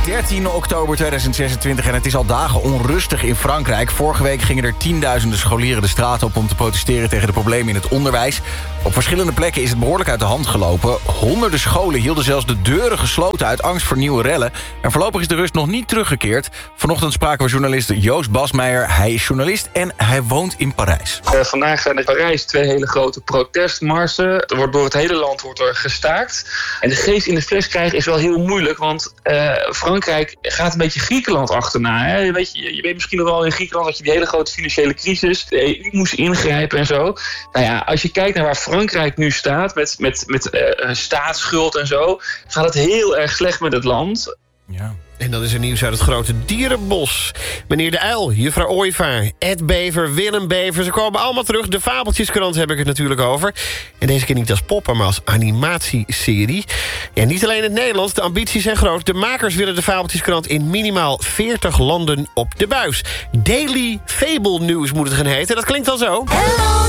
13 oktober 2026 en het is al dagen onrustig in Frankrijk. Vorige week gingen er tienduizenden scholieren de straat op om te protesteren tegen de problemen in het onderwijs. Op verschillende plekken is het behoorlijk uit de hand gelopen. Honderden scholen hielden zelfs de deuren gesloten uit angst voor nieuwe rellen. En voorlopig is de rust nog niet teruggekeerd. Vanochtend spraken we journalist Joost Basmeijer. Hij is journalist en hij woont in Parijs. Vandaag zijn in Parijs 2 hele grote protestmarsen. Door het hele land wordt er gestaakt. En de geest in de fles krijgen is wel heel moeilijk, want Frankrijk gaat een beetje Griekenland achterna. Hè? Je weet misschien nog wel in Griekenland dat je die hele grote financiële crisis, de EU moest ingrijpen en zo. Nou ja, als je kijkt naar waar Frankrijk nu staat met staatsschuld en zo, gaat het heel erg slecht met het land. Ja. En dat is er nieuws uit het grote dierenbos. Meneer De Uil, juffrouw Ooievaar, Ed Bever, Willem Bever, ze komen allemaal terug. De Fabeltjeskrant heb ik het natuurlijk over. En deze keer niet als pop, maar als animatieserie. Ja, niet alleen in het Nederlands, de ambities zijn groot. De makers willen de Fabeltjeskrant in minimaal 40 landen op de buis. Daily Fable News moet het gaan heten. Dat klinkt dan zo. Hello